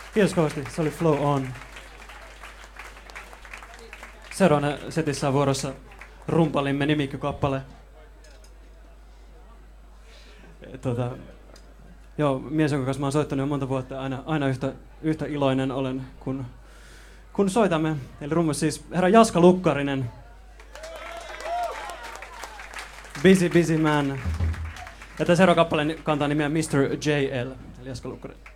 Kiitos kovasti, se oli Flow On. Seuraavana setissä on vuorossa Rumpalimme nimikkokappale. Joo, mies, jonka kanssa mä oon soittanut jo monta vuotta, aina yhtä iloinen olen, kun soitamme. Eli rummus siis herra Jaska Lukkarinen. Busy Man. Ja tämä seuraava kappale kantaa nimeä Mr. JL, eli Jaska Lukkarinen.